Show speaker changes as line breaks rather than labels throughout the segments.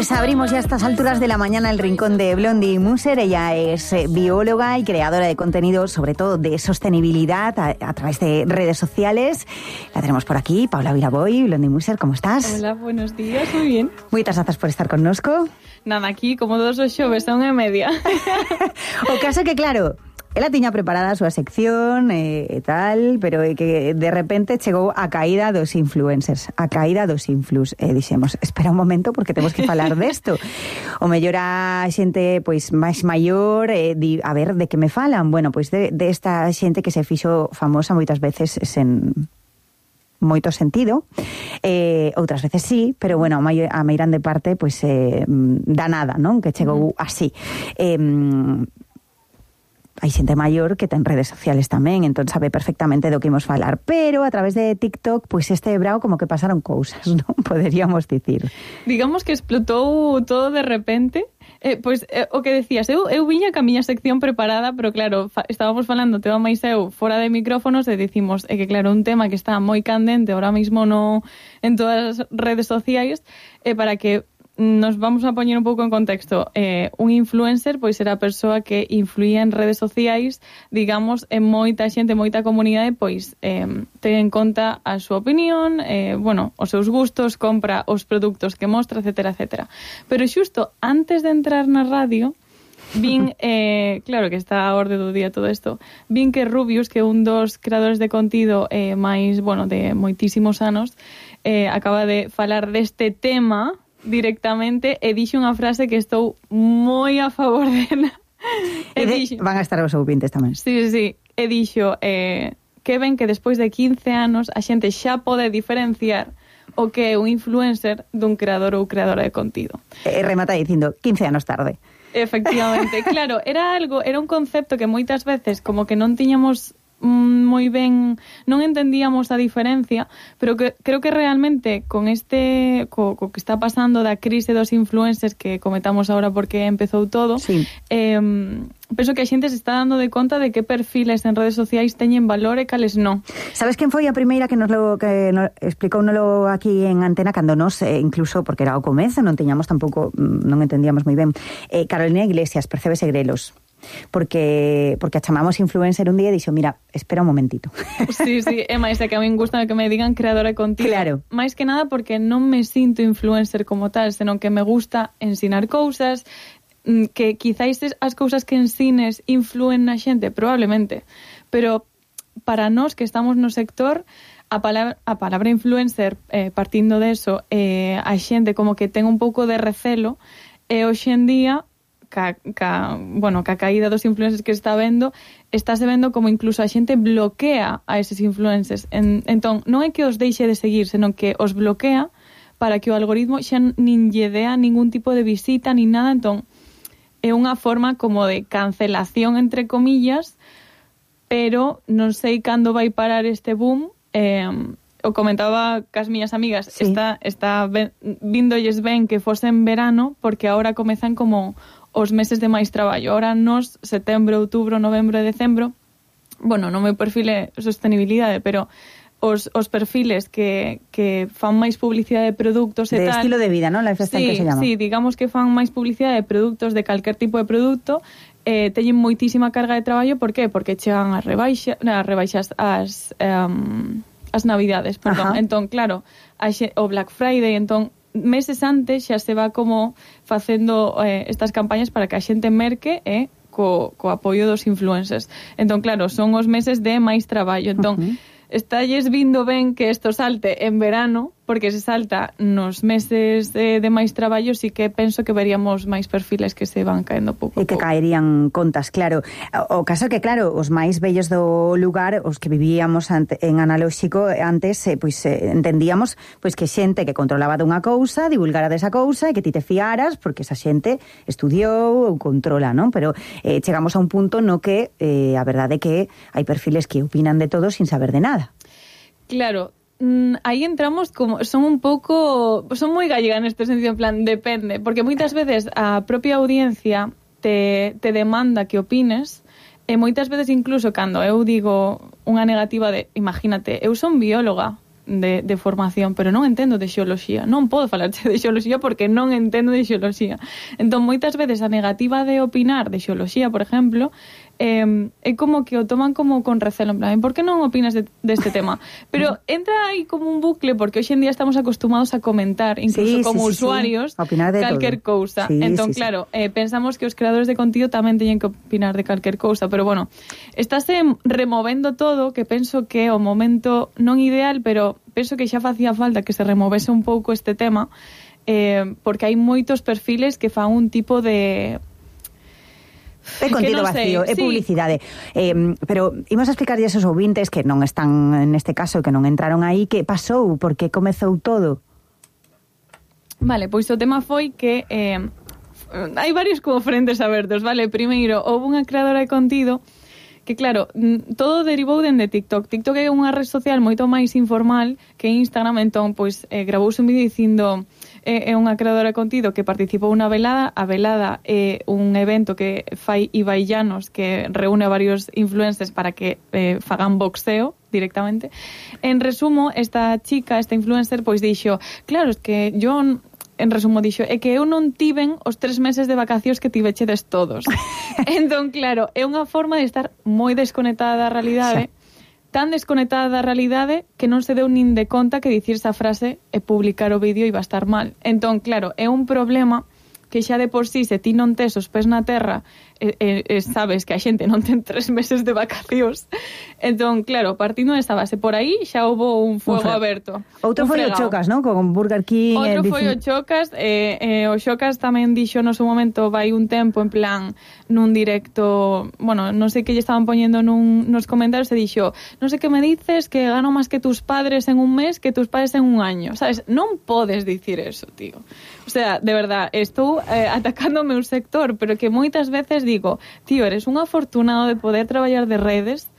Pues abrimos ya a estas alturas de la mañana el rincón de Blondie Muser. Ella es bióloga y creadora de contenido, sobre todo de sostenibilidad, a través de redes sociales. La tenemos por aquí, Paula Viraboy. Blondie Muser, ¿cómo estás?
Hola, buenos días, muy bien.
Muchas gracias por estar connosco.
Nada, aquí, como todos os xoves, a 1:30.
O caso que, claro, ela tiña preparada a súa sección e tal, pero que de repente chegou a caída dos influencers, a caída dos influs, e dixemos, espera un momento porque temos que falar desto. O mellor a xente pois máis maior, a ver, de que me falan? Bueno, pois de esta xente que se fixo famosa moitas veces sen moito sentido, outras veces sí, pero bueno, a meirande parte pois da nada, non? Que chegou así. Hai xente maior que ten redes sociales tamén, entón sabe perfectamente do que imos falar, pero a través de TikTok, pois este brao como que pasaron cousas, non? Poderíamos dicir.
Digamos que explotou todo de repente. O que decías, eu viña ca miña sección preparada, pero claro, estábamos falando tema máis eu fora de micrófonos e dicimos que claro, un tema que está moi candente ahora mismo en todas as redes sociais, para que nos vamos a poñer un pouco en contexto. Un influencer pois era a persoa que influía en redes sociais, digamos, en moita xente, moita comunidade, pois ten en conta a súa opinión, os seus gustos, compra os produtos que mostra, etcétera, etcétera. Pero xusto antes de entrar na radio, vin, claro que está a orde do día todo isto, vin que Rubius, que é un dos creadores de contido máis, de moitísimos anos, acaba de falar deste tema directamente e dixo unha frase que estou moi a favor dela.
Van a estar os ouvintes tamén.
Sí. E dixo que ven que despois de 15 anos a xente xa pode diferenciar o que é un influencer dun creador ou creadora de contido.
Remata dicindo 15 anos tarde.
Efectivamente, claro, era un concepto que moitas veces como que non tiñamos moi ben, non entendíamos a diferencia, pero que creo que realmente con co que está pasando da crise dos influencers que comentamos agora porque empezou todo,
sí.
Penso que a xente se está dando de conta de que perfiles en redes sociais teñen valor e cales non.
Sabes quen foi a primeira que nos explicouno aquí en antena cando nos, incluso porque era o comezo, non tiñamos tampouco, non entendíamos moi ben, Carolina Iglesias, Percebes e Grelos. Porque a chamamos influencer un día e dixo, mira, espera un momentito.
Sí, é máis que a min gusta que me digan creadora de contido.
Claro.
Máis que nada porque non me sinto influencer como tal, senón que me gusta ensinar cousas, que quizáis as cousas que ensines influen na xente, probablemente, pero para nós que estamos no sector, a palabra influencer, partindo de eso, a xente como que ten un pouco de recelo, e hoxe en día ca caída dos influencers que estáse vendo como incluso a xente bloquea a eses influencers. Entón, non é que os deixe de seguir, senón que os bloquea para que o algoritmo xa nin lle dea ningún tipo de visita ni nada. Entón, é unha forma como de cancelación entre comillas, pero non sei cando vai parar este boom. O comentaba cas miñas amigas,
sí.
está vindolles ben que fose en verano, porque ahora comezan como os meses de máis traballo. Ahora nos setembro, outubro, novembro e decembro, non meu perfil é sostenibilidade, pero os perfiles que fan máis publicidade de produtos e tal...
De estilo de vida, non? Lifestyle que se llama.
Sí, digamos que fan máis publicidade de produtos, de calquer tipo de produto, teñen moitísima carga de traballo. Por qué? Porque chegan as rebaixas as navidades, perdón.
Ajá.
Entón, claro, o Black Friday, entón meses antes xa se va como facendo estas campañas para que a xente merque co apoio dos influencers. Entón, claro, son os meses de máis traballo. Entón, estalles vindo ben que isto salte en verano, porque se salta nos meses de máis traballo, sí que penso que veríamos máis perfiles que se van caendo pouco a pouco.
E que caerían contas, claro. O caso que, claro, os máis bellos do lugar, os que vivíamos en analóxico antes, entendíamos que xente que controlaba dunha cousa, divulgara desa cousa, e que ti te fiaras, porque esa xente estudiou ou controla, non? Pero chegamos a un punto no que a verdade é que hai perfiles que opinan de todo sin saber de nada.
Claro. Aí entramos como son moi gallega neste sentido, en plan, depende, porque moitas veces a propia audiencia te demanda que opines, e moitas veces incluso cando eu digo unha negativa de, imagínate, eu son bióloga, de formación, pero non entendo de xeoloxía. Non podo falarche de xeoloxía porque non entendo de xeoloxía. Entón, moitas veces a negativa de opinar de xeoloxía, por exemplo, é como que o toman como con recelo, en plan, por que non opinas deste tema? Pero entra aí como un bucle, porque hoxe en día estamos acostumados a comentar, incluso como usuarios, calquer cousa. Entón, claro, pensamos que os creadores de contido tamén teñen que opinar de calquer cousa, pero bueno, estáse removendo todo, que penso que é o momento non ideal, pero penso que xa facía falta que se removese un pouco este tema, porque hai moitos perfiles que fan un tipo de...
É contido vacío, é publicidade. Pero imos a explicar esos ouvintes que non están neste caso, que non entraron aí, que pasou, porque comezou todo.
Vale, pois o tema foi que hai varios como frentes abertos, vale? Primeiro, houve unha creadora de contido que, claro, todo derivou dende TikTok. TikTok é unha red social moito máis informal que Instagram, entón, pois, gravouse un vídeo dicindo... é unha creadora de contido que participou na velada. A velada é un evento que fai Ibai Llanos, que reúne a varios influencers para que fagan boxeo directamente. En resumo, esta chica, esta influencer, pois dixo, claro, es que yo... En resumo, dixo, é que eu non tiven os 3 meses de vacacións que tivechedes todos. Entón, claro, é unha forma de estar moi desconectada da realidade, tan desconectada da realidade que non se deu nin de conta que dicir esa frase e publicar o vídeo iba a estar mal. Entón, claro, é un problema que xa de por sí, se ti non tes os pés na terra, sabes que a xente non ten 3 meses de vacacións. Entón, claro, partindo desa base, por aí xa houbo un fuego aberto.
Outro foi o Chocas, non? Con Burger King.
Outro foi o Chocas. O Chocas tamén dixo no seu momento, vai un tempo, en plan, nun directo, bueno, non sei que lle estaban poñendo nos comentarios, e dixo, non sei que me dices que gano máis que tus padres en un mes, que tus padres en un año. Sabes? Non podes dicir eso, tío. O sea, de verdad, estou atacando o meu sector, pero que moitas veces digo, tío, eres un afortunado de poder traballar de redes,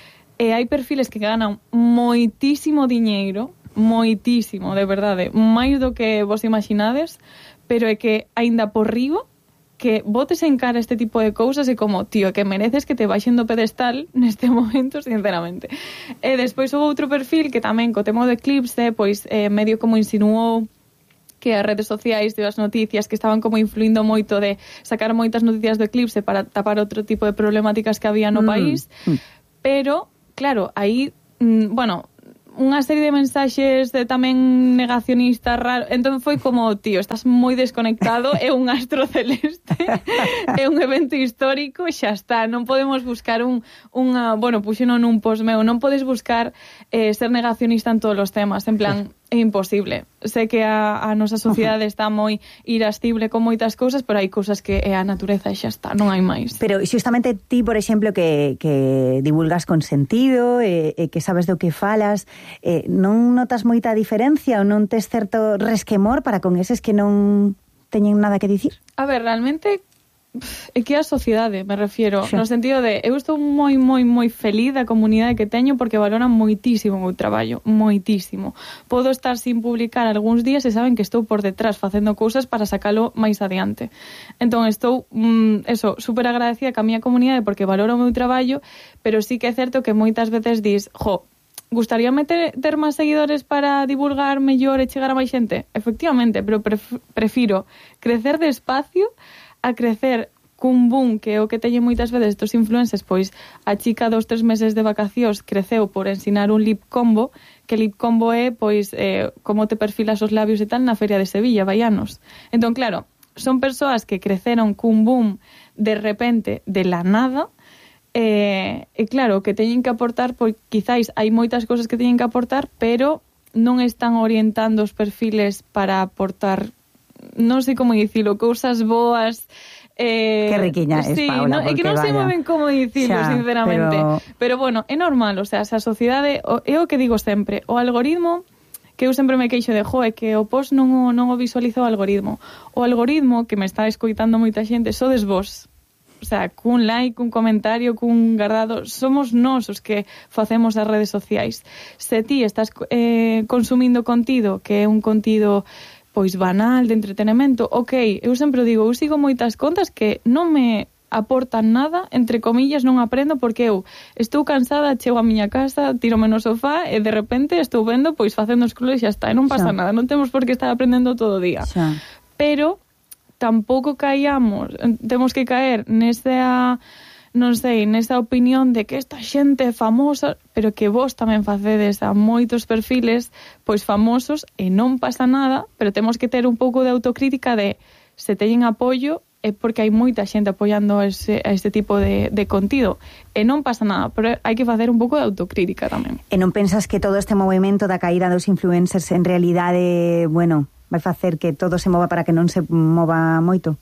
e hai perfiles que ganan moitísimo diñeiro, moitísimo, de verdade, máis do que vos imaginades, pero é que aínda por riba que botes en cara este tipo de cousas e como, tío, que mereces que te baixen do pedestal neste momento, sinceramente. E despois houve outro perfil que tamén, co tema do eclipse, pois medio como insinuou que as redes sociais e as noticias que estaban como influindo moito de sacar moitas noticias do eclipse para tapar outro tipo de problemáticas que había no país, pero, claro, aí, bueno, unha serie de mensaxes de tamén negacionistas raro. Entón foi como, tío, estás moi desconectado, é un astro celeste, é un evento histórico, xa está, non podemos buscar unha, bueno, puxeno nun post meu, non podes buscar ser negacionista en todos os temas, en plan, é imposible. Sé que a nosa sociedade está moi irascible con moitas cousas, pero hai cousas que é a natureza e xa está, non hai máis.
Pero xustamente ti, por exemplo, que divulgas con sentido, que sabes do que falas, non notas moita diferencia ou non tes certo resquemor para con eses que non teñen nada que dicir?
A ver, realmente é que a sociedade, me refiero, no sentido de, eu estou moi, moi, moi feliz da comunidade que teño porque valoran moitísimo o meu traballo, moitísimo. Podo estar sin publicar algúns días e saben que estou por detrás facendo cousas para sacalo máis adiante. Entón, estou, super agradecida ca miña comunidade porque valoro o meu traballo, pero sí que é certo que moitas veces dis, gustaríame ter máis seguidores para divulgar mellor e chegar a máis xente? Efectivamente, pero prefiro crecer despacio a crecer cun boom, que é o que teñen moitas veces estos influencers, pois a chica 2-3 meses de vacacións creceu por ensinar un lip combo, que lip combo é, pois, como te perfilas os labios e tal na Feria de Sevilla, vaianos. Entón, claro, son persoas que creceron cun boom de repente, de la nada, e claro, que teñen que aportar, pois quizáis hai moitas cousas que teñen que aportar, pero non están orientando os perfiles para aportar, non sei como dicilo, cousas boas.
Que riquiña es,
sí,
Paula,
é que non sei moi ben como dicilo, sinceramente. Pero bueno, é normal, o sea, esa sociedade, é o que digo sempre, o algoritmo, que eu sempre me queixo de, é que o post non o visualiza o algoritmo. O algoritmo, que me está escoitando moita xente, sodes vos. O sea, cun like, cun comentario, cun guardado, somos nós os que facemos as redes sociais. Se ti estás consumindo contido, que é un contido pois banal, de entretenimento, ok, eu sempre digo, eu sigo moitas contas que non me aportan nada, entre comillas, non aprendo, porque eu estou cansada, chego a miña casa, tírome no sofá e de repente estou vendo, pois facendo scroll e xa está, e non pasa nada, non temos por que estar aprendendo todo o día. Pero tampouco caíamos, temos que caer nesa, non sei, nesa opinión de que esta xente é famosa, pero que vos tamén facedes a moitos perfiles pois famosos e non pasa nada, pero temos que ter un pouco de autocrítica de se teñen apoio é porque hai moita xente apoiando a este tipo de contido. E non pasa nada, pero hai que facer un pouco de autocrítica tamén.
E non pensas que todo este movimento da caída dos influencers en realidade, bueno, vai facer que todo se mova para que non se mova moito?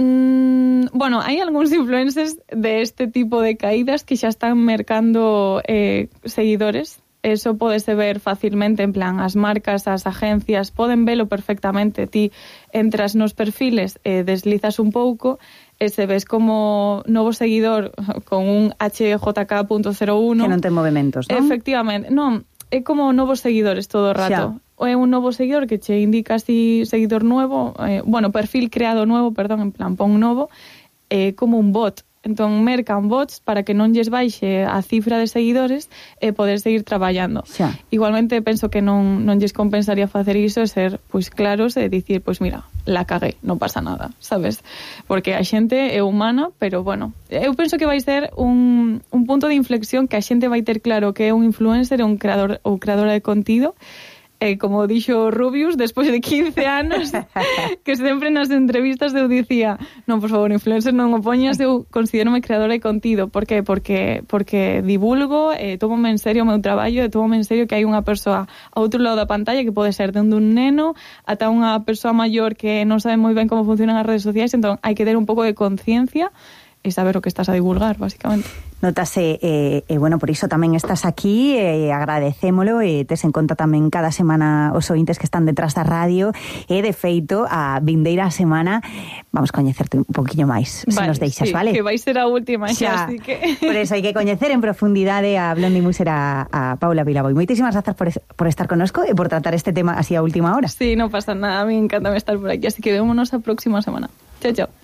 Bueno, hai algúns influencers de este tipo de caídas que xa están mercando seguidores. Eso podese ver facilmente, en plan, as marcas, as agencias poden velo perfectamente. Ti entras nos perfiles e deslizas un pouco e se ves como novo seguidor con un HJK.01
que non ten movimentos, non?
Efectivamente, non, é como novos seguidores todo o rato. Ou é un novo seguidor que che indica así seguidor nuevo, perfil creado nuevo, perdón, en plan, pon novo, como un bot. Entón, mercan bots para que non lles baixe a cifra de seguidores e poder seguir traballando. Igualmente, penso que non lles compensaría facer iso e ser, pois, claros e dicir, pois, mira, la cagué, non pasa nada, sabes? Porque a xente é humana, pero, bueno, eu penso que vai ser un punto de inflexión que a xente vai ter claro que é un influencer, un creador ou creadora de contido. Como dixo Rubius, despois de 15 anos, que sempre nas entrevistas eu dicía, non, por favor, influencer non o poñas, eu considérome creadora de contido. Por qué? Porque divulgo, tómome en serio o meu traballo, e tómome en serio que hai unha persoa ao outro lado da pantalla que pode ser dende un neno ata unha persoa maior que non sabe moi ben como funcionan as redes sociais, entón hai que ter un pouco de conciencia e saber o que estás a divulgar, basicamente.
Notase, bueno, por iso tamén estás aquí, agradecémolo, e tes en conta tamén cada semana os ointes que están detrás da radio, e de feito, a vindeira semana vamos coñecerte un poquinho máis, se nos deixas, vale?
Que vai ser a última xa, así que...
Por eso hai que coñecer en profundidade a Blondie Muser, a Paula Vilaboy. Moitísimas grazas por estar connosco e por tratar este tema así a última hora.
Sí, non pasa nada, a mí encanta estar por aquí, así que vémonos a próxima semana. Chao, chao.